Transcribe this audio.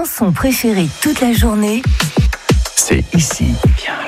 chansons préférées toute la journée, c'est ici. Viens